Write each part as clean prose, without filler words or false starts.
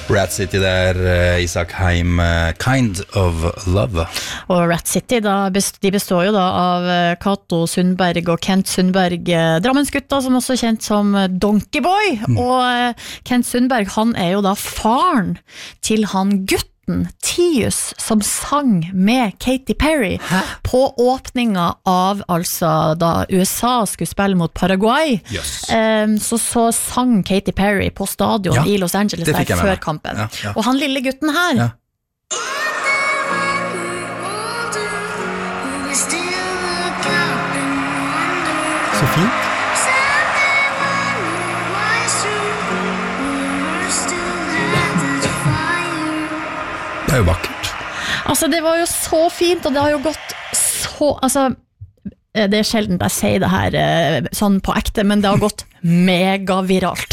Rat City der, Isak Heim, Kind of Love. Og Rat City, de består jo da av Cato Sundberg og Kent Sundberg, Drammensgutta, som også er kjent som Donkey Boy. Og Kent Sundberg, han er jo da faren til han gutten Tius, som sang med Katy Perry på åpninga av altså da USA skulle spille mot Paraguay. Så sang Katy Perry på stadion i Los Angeles der før kampen. Og han lille gutten her Så fint. Det er jo vakkert. Altså, det var jo så fint, og det har jo gått så... Altså, det er sjelden jeg sier det her sånn på ekte, men det har gått megaviralt.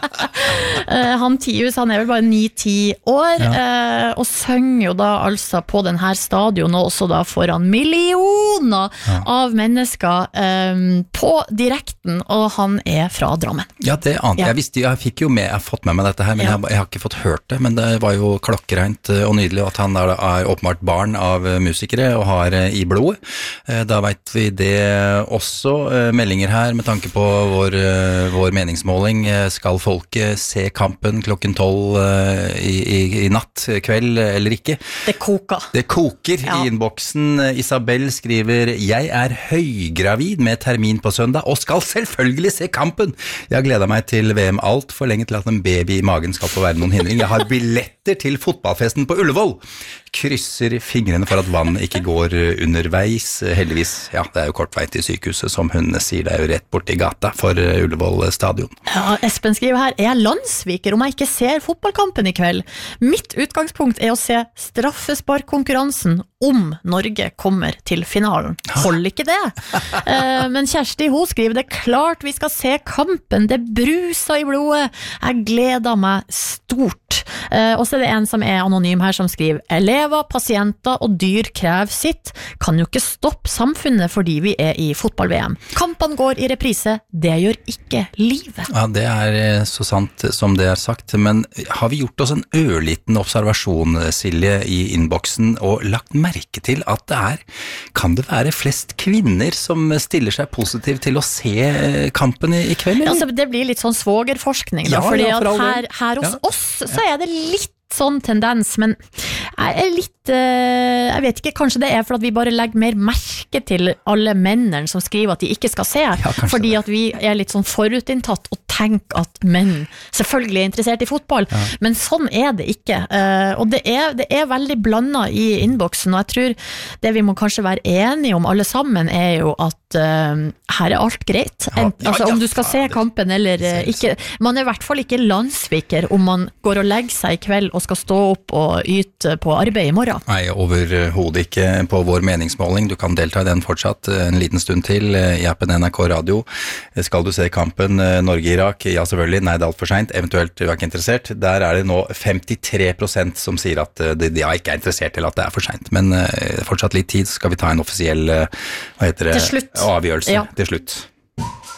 Han Tius, han er vel bare 9-10 år, og synger jo da altså på den her stadion, og også da foran millioner av mennesker på direkten, og han er fra Drammen. Ja, det ante jeg. Visste, jeg har fått med meg dette her, men jeg har ikke fått hørt det, men det var jo klokkereint og nydelig at han er åpenbart barn av musikere og har i blodet. Da vet vi det også. Meldinger her med tanke på vår meningsmåling. Skal folket se kampen klokken 12 i natt, kveld eller ikke? Det koker. Det koker i innboksen. Isabel skriver: Jeg er høygravid med termin på søndag og skal selvfølgelig se kampen. Jeg har gledet meg til VM alt for lenge til at en baby i magen skal få være noen hindring. Jeg har billetter til fotballfesten på Ullevål. Krysser fingrene for at vann ikke går underveis. Heldigvis, det er jo kort vei til sykehuset, som hun sier, det er jo rett bort i gata for Ullevål stadion. Ja, Espen skriver her: Er jeg landsviker om jeg ikke ser fotballkampen i kveld? Mitt utgangspunkt er å se straffesparkkonkurransen om Norge kommer til finalen. Hold ikke det? Men Kjersti, hun skriver: Det er klart vi skal se kampen, det bruser i blodet. Jeg gleder meg stort. Og så er det en som er anonym her som skriver: Elever, pasienter og dyr krever sitt. Kan jo ikke stoppe samfunnet fordi vi er i fotball-VM. Kampene går i reprise, det gjør ikke livet. Ja, det er så sant som det er sagt, men har vi gjort oss en ørliten observasjon, Silje, i innboksen, og lagt merke til at kan det være flest kvinner som stiller seg positivt til å se kampen i kveld? Ja, altså, det blir litt sånn svogerforskning, da, fordi at her hos oss så er det litt sånn tendens, men jeg er litt, jeg vet ikke, kanskje det er for at vi bare legger mer merke til alle mennene som skriver at de ikke skal se, fordi at vi er litt sånn forutinntatt og tenker at menn selvfølgelig er interessert i fotball, men sånn er det ikke, og det er veldig blandet i innboksen, og jeg tror det vi må kanskje være enige om alle sammen er jo at her er alt greit, altså om du skal se kampen eller ikke, man er i hvert fall ikke landsviker om man går og legger seg i kveld og skal stå opp og yte på arbeid i morgen. Nei, overhodet ikke på vår meningsmåling. Du kan delta i den fortsatt en liten stund til i appen NRK Radio. Skal du se kampen Norge-Irak? Ja, selvfølgelig. Nei, det er alt for sent. Eventuelt du er ikke interessert. Der er det nå 53% som sier at de ikke er interessert til at det er for sent. Men fortsatt litt tid, så skal vi ta en offisiell avgjørelse til slutt.